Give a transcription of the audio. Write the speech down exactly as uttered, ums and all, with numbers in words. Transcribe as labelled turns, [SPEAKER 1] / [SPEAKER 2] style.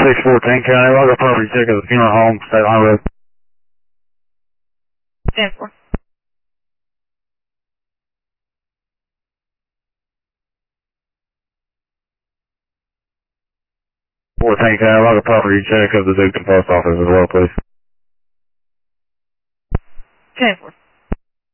[SPEAKER 1] six fourteen, can I log a property check of the funeral home, State Line Road?
[SPEAKER 2] ten four.
[SPEAKER 1] fourteen, can I log a property check of the Duketon Post Office as well, please?
[SPEAKER 2] ten four.